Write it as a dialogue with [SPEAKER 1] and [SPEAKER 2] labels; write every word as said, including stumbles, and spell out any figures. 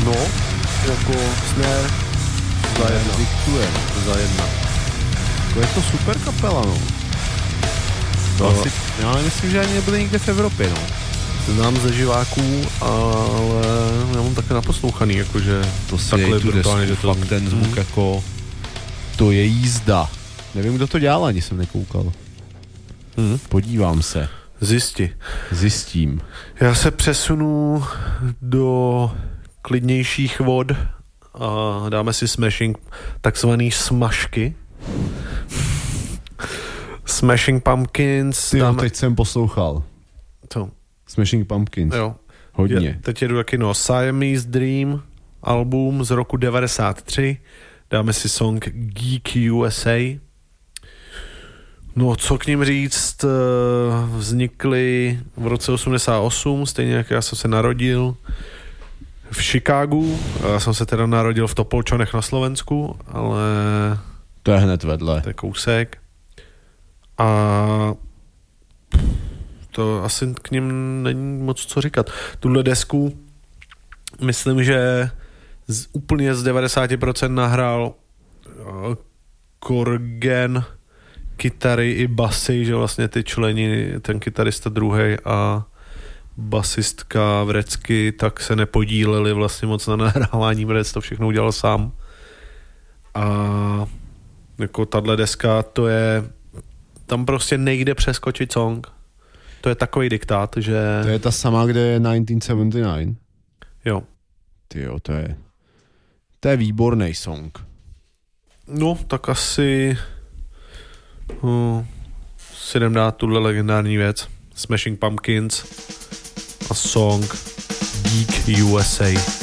[SPEAKER 1] No, jako snare za jedna.
[SPEAKER 2] Diktuje.
[SPEAKER 1] Za jedna.
[SPEAKER 2] To je to super kapela, no. To
[SPEAKER 1] no.
[SPEAKER 2] asi, já myslím, že ani nebyli nikde v Evropě, no.
[SPEAKER 1] Znám ze živáků, ale já mám také naposlouchaný, jakože
[SPEAKER 2] to si
[SPEAKER 1] takhle
[SPEAKER 2] tu
[SPEAKER 1] brutálně, že to...
[SPEAKER 2] fakt ten zvuk mm. jako... To je jízda. Nevím, kdo to dělal, ani jsem nekoukal.
[SPEAKER 1] Mm.
[SPEAKER 2] Podívám se.
[SPEAKER 1] Zisti.
[SPEAKER 2] Zjistím.
[SPEAKER 1] Já se přesunu do klidnějších vod a dáme si Smashing, takzvaný smažky. Smashing Pumpkins.
[SPEAKER 2] Ty
[SPEAKER 1] dáme...
[SPEAKER 2] jo, teď jsem poslouchal.
[SPEAKER 1] Co?
[SPEAKER 2] Smashing Pumpkins.
[SPEAKER 1] Jo.
[SPEAKER 2] Hodně.
[SPEAKER 1] Je, teď jedu taky, no, Siamese Dream, album z roku devadesát tři. Dáme si song Geek U S A. No, co k ním říct, vznikly v roce osmdesát osm, stejně jak já jsem se narodil v Chicagu. Já jsem se teda narodil v Topolčanech na Slovensku, ale...
[SPEAKER 2] To je hned vedle.
[SPEAKER 1] To je kousek. A to asi k ním není moc co říkat. Tuhle desku myslím, že z, úplně z devadesát procent nahrál uh, Corgan, kytary i basy, že vlastně ty členi, ten kytarista druhej a basistka Vrecky, tak se nepodíleli vlastně moc na nahrávání, Vrec to všechno udělal sám. A jako tahle deska, to je, tam prostě nejde přeskočit song. To je takový diktát, že...
[SPEAKER 2] To je ta sama, kde je devatenáct sedmdesát devět.
[SPEAKER 1] Jo.
[SPEAKER 2] Tyjo, to je... To je výborný song.
[SPEAKER 1] No, tak asi... Uh, si jdem dát tuhle legendární věc. Smashing Pumpkins a song Geek U S A.